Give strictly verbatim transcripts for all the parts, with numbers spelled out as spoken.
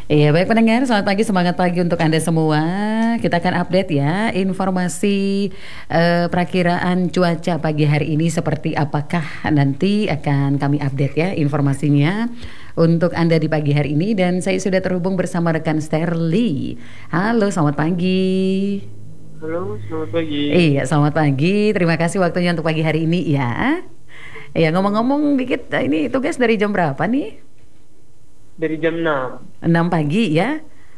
Iya, baik pendengar, selamat pagi, semangat pagi untuk Anda semua. Kita akan update ya informasi eh, perakiraan cuaca pagi hari ini seperti apakah nanti akan kami update ya informasinya untuk Anda di pagi hari ini. Dan saya sudah terhubung bersama rekan Sterly. Halo, selamat pagi. Halo, selamat pagi. Iya, selamat pagi. Terima kasih waktunya untuk pagi hari ini ya. Iya, ngomong-ngomong dikit, ini tugas dari jam berapa nih? Dari jam enam. Enam pagi ya.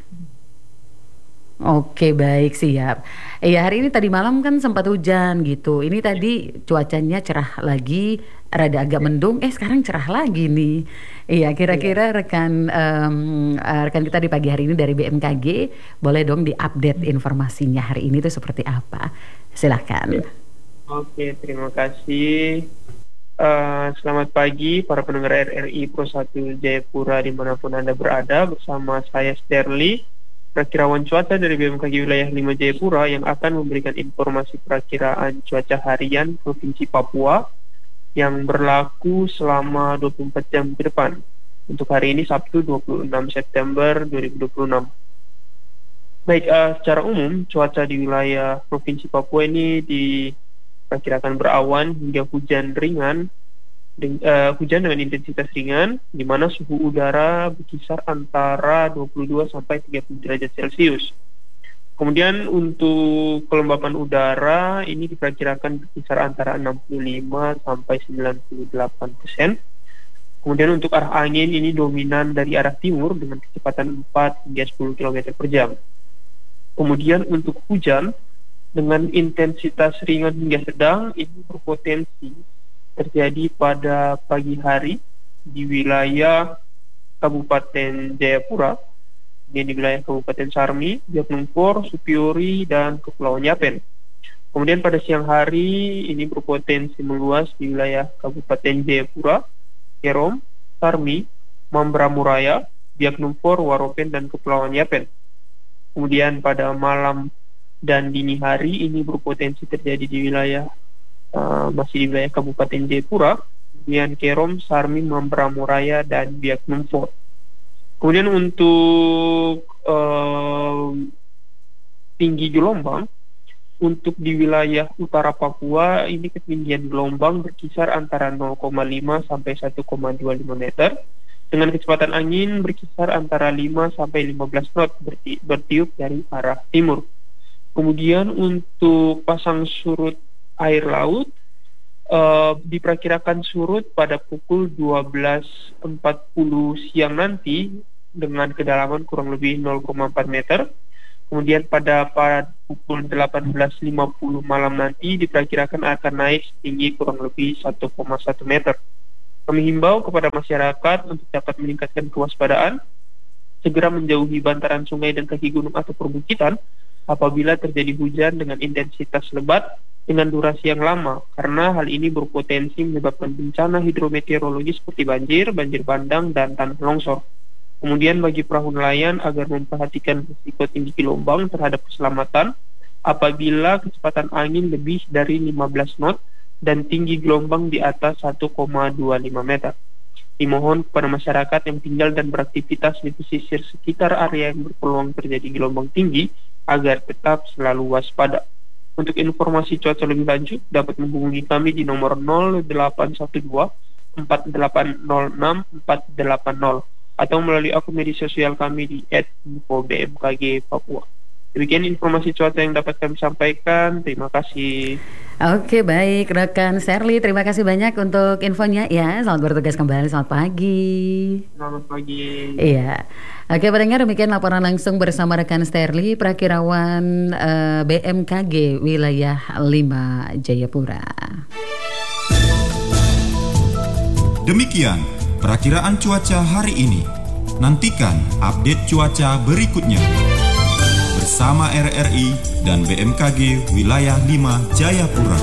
Oke, baik, siap. Iya, hari ini tadi malam kan sempat hujan gitu. Ini tadi cuacanya cerah lagi, rada agak Ya, mendung. Eh, sekarang cerah lagi nih. Iya, iya. kira-kira rekan em, eh, rekan kita di pagi hari ini dari B M K G boleh dong diupdate informasinya hari ini tuh seperti apa? Ya. Silakan. Oke, terima kasih. Eh, selamat pagi para pendengar R R I Pro satu Jayapura dimanapun Anda berada. Bersama saya Sterly, perakirawan cuaca dari B M K G Wilayah lima Jayapura yang akan memberikan informasi perakiraan cuaca harian Provinsi Papua yang berlaku selama dua puluh empat jam ke depan. Untuk hari ini Sabtu dua puluh enam September dua ribu dua puluh enam. Baik, eh, secara umum cuaca di wilayah Provinsi Papua ini diperkirakan berawan hingga hujan ringan, deng- eh, hujan dengan intensitas ringan, di mana suhu udara berkisar antara dua puluh dua sampai tiga puluh derajat Celcius. Kemudian untuk kelembapan udara ini diperkirakan berkisar antara enam puluh lima sampai sembilan puluh delapan persen. Kemudian untuk arah angin ini dominan dari arah timur dengan kecepatan empat hingga sepuluh kilometer per jam. Kemudian untuk hujan dengan intensitas ringan hingga sedang ini berpotensi terjadi pada pagi hari di wilayah Kabupaten Jayapura, di wilayah Kabupaten Sarmi, Biak Numfor, Supiori, dan Kepulauan Yapen. Kemudian pada siang hari ini berpotensi meluas di wilayah Kabupaten Jayapura, Kerom, Sarmi, Mambramuraya, Biak Numfor, Waropen, dan Kepulauan Yapen. Kemudian pada malam dan dini hari ini berpotensi terjadi di wilayah uh, masih di wilayah Kabupaten Jayapura, kemudian Kerom, Sarmi, Mambramuraya, dan Biak Numfor. Kemudian untuk uh, tinggi gelombang, untuk di wilayah utara Papua ini ketinggian gelombang berkisar antara nol koma lima sampai satu koma dua lima meter dengan kecepatan angin berkisar antara lima sampai lima belas knot berti- bertiup dari arah timur. Kemudian untuk pasang surut air laut eh, diperkirakan surut pada pukul dua belas empat puluh siang nanti dengan kedalaman kurang lebih nol koma empat meter. Kemudian pada pada pukul delapan belas lima puluh malam nanti diperkirakan akan naik setinggi kurang lebih satu koma satu meter. Kami himbau kepada masyarakat untuk dapat meningkatkan kewaspadaan, segera menjauhi bantaran sungai dan kaki gunung atau perbukitan apabila terjadi hujan dengan intensitas lebat dengan durasi yang lama, karena hal ini berpotensi menyebabkan bencana hidrometeorologi seperti banjir, banjir bandang, dan tanah longsor. Kemudian bagi perahu nelayan agar memperhatikan risiko tinggi gelombang terhadap keselamatan apabila kecepatan angin lebih dari lima belas knot dan tinggi gelombang di atas satu koma dua lima meter. Dimohon kepada masyarakat yang tinggal dan beraktivitas di pesisir sekitar area yang berpeluang terjadi gelombang tinggi agar tetap selalu waspada. Untuk informasi cuaca lebih lanjut dapat menghubungi kami di nomor nol delapan satu dua empat delapan nol enam empat delapan nol atau melalui akun media sosial kami di et info b m k g papua. Demikian informasi cuaca yang dapat kami sampaikan. Terima kasih. Oke, baik rekan Sterly, terima kasih banyak untuk infonya ya. Selamat bertugas kembali, selamat pagi. Selamat pagi. Iya. Oke, pendengar, demikian laporan langsung bersama rekan Sterly, perakirawan eh, B M K G wilayah lima Jayapura. Demikian perakiraan cuaca hari ini. Nantikan update cuaca berikutnya bersama R R I dan B M K G wilayah lima Jayapura.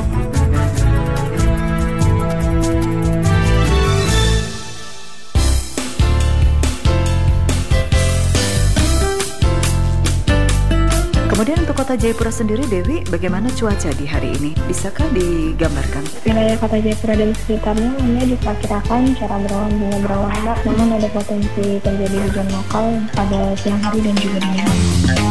Kemudian untuk kota Jayapura sendiri, Dewi, bagaimana cuaca di hari ini? Bisakah digambarkan? Wilayah kota Jayapura dan sekitarnya hanya diperkirakan cara berawan hingga berawan lebat, namun ada potensi terjadi hujan lokal pada siang hari dan juga dini hari.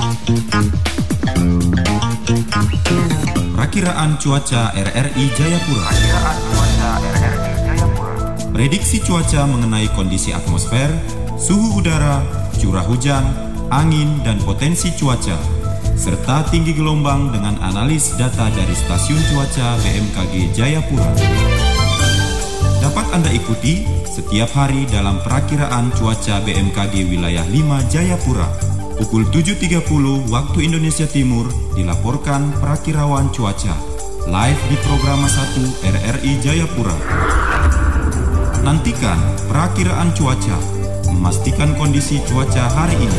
Perakiraan cuaca R R I Jayapura. Perakiraan cuaca R R I Jayapura. Prediksi cuaca mengenai kondisi atmosfer, suhu udara, curah hujan, angin, dan potensi cuaca, serta tinggi gelombang dengan analis data dari Stasiun Cuaca B M K G Jayapura. Dapat Anda ikuti setiap hari dalam perakiraan cuaca B M K G Wilayah lima Jayapura. Pukul tujuh tiga puluh waktu Indonesia Timur dilaporkan perakirawan cuaca live di Programa satu R R I Jayapura. Nantikan perakiraan cuaca, memastikan kondisi cuaca hari ini.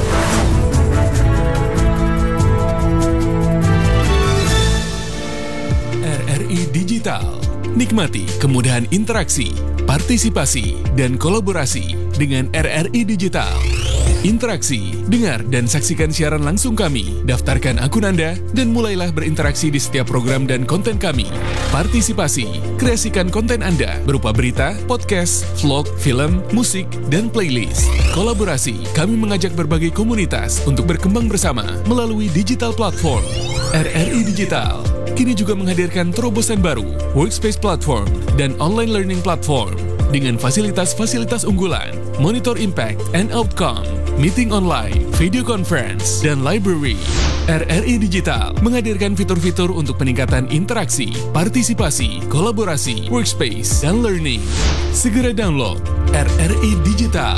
R R I Digital. Nikmati kemudahan interaksi, partisipasi, dan kolaborasi dengan R R I Digital. Interaksi, dengar dan saksikan siaran langsung kami, daftarkan akun Anda, dan mulailah berinteraksi di setiap program dan konten kami. Partisipasi, kreasikan konten Anda berupa berita, podcast, vlog, film, musik, dan playlist. Kolaborasi, kami mengajak berbagai komunitas untuk berkembang bersama melalui digital platform. R R I Digital kini juga menghadirkan terobosan baru, workspace platform, dan online learning platform dengan fasilitas-fasilitas unggulan, monitor impact and outcome, meeting online, video conference, dan library. R R I Digital menghadirkan fitur-fitur untuk peningkatan interaksi, partisipasi, kolaborasi, workspace, dan learning. Segera download R R I Digital.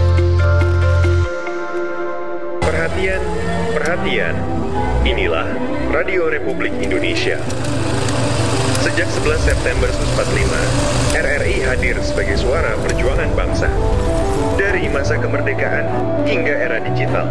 Perhatian, perhatian. Inilah Radio Republik Indonesia. Sejak sebelas September seribu sembilan ratus empat puluh lima, R R I hadir sebagai suara perjuangan bangsa. Dari masa kemerdekaan hingga era digital.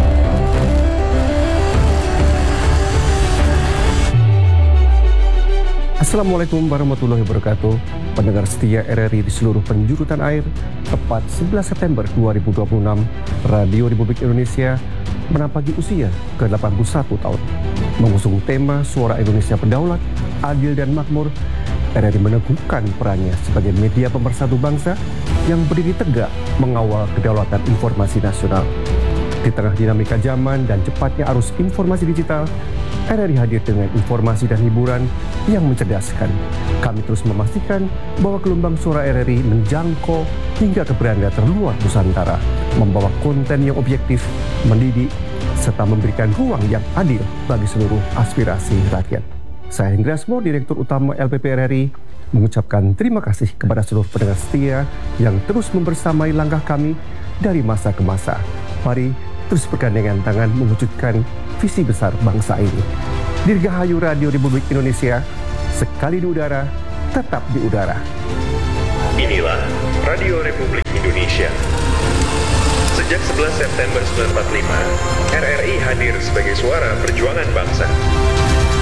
Assalamualaikum warahmatullahi wabarakatuh. Pendengar setia R R I di seluruh penjuru tanah air, tepat sebelas September dua ribu dua puluh enam, Radio Republik Indonesia menapaki usia ke delapan puluh satu tahun. Mengusung tema Suara Indonesia Berdaulat, Adil dan Makmur, R R I meneguhkan perannya sebagai media pemersatu bangsa yang berdiri tegak mengawal kedaulatan informasi nasional. Di tengah dinamika zaman dan cepatnya arus informasi digital, R R I hadir dengan informasi dan hiburan yang mencerdaskan. Kami terus memastikan bahwa gelombang suara R R I menjangkau hingga ke beranda terluar Nusantara, membawa konten yang objektif, mendidik, serta memberikan ruang yang adil bagi seluruh aspirasi rakyat. Saya Hendriasmo, Direktur Utama L P P R R I, mengucapkan terima kasih kepada seluruh pendengar setia yang terus membersamai langkah kami dari masa ke masa. Mari terus bergandengan tangan mewujudkan visi besar bangsa ini. Dirgahayu Radio Republik Indonesia, sekali di udara, tetap di udara. Inilah Radio Republik Indonesia. Sejak sebelas September seribu sembilan ratus empat puluh lima, R R I hadir sebagai suara perjuangan bangsa.